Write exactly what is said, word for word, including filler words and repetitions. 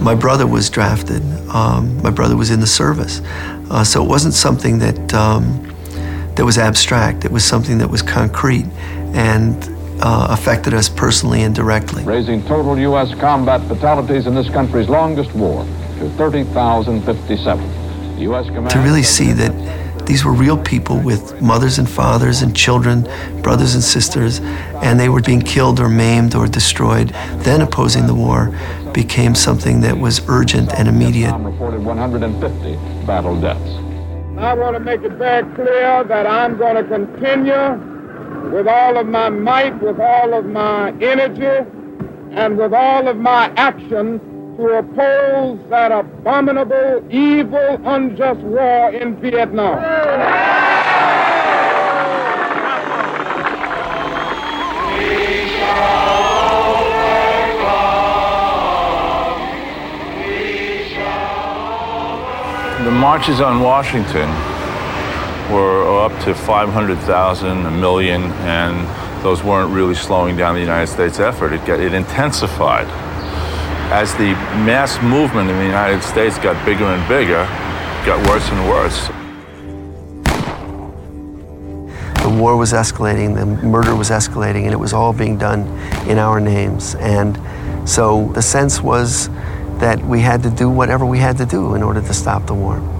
My brother was drafted. Um, my brother was in the service. Uh, so it wasn't something that, um, that was abstract. It was something that was concrete and uh, affected us personally and directly. Raising total U S combat fatalities in this country's longest war to thirty thousand fifty-seven. The U S command to really see that these were real people with mothers and fathers and children, brothers and sisters, and they were being killed or maimed or destroyed, then opposing the war became something that was urgent and immediate. Vietnam reported one hundred fifty battle deaths. I want to make it very clear that I'm going to continue with all of my might, with all of my energy, and with all of my action to oppose that abominable, evil, unjust war in Vietnam. The marches on Washington were up to five hundred thousand, a million, and those weren't really slowing down the United States effort. It, got, it intensified. As the mass movement in the United States got bigger and bigger, it got worse and worse. The war was escalating, the murder was escalating, and it was all being done in our names. And so the sense was that we had to do whatever we had to do in order to stop the war.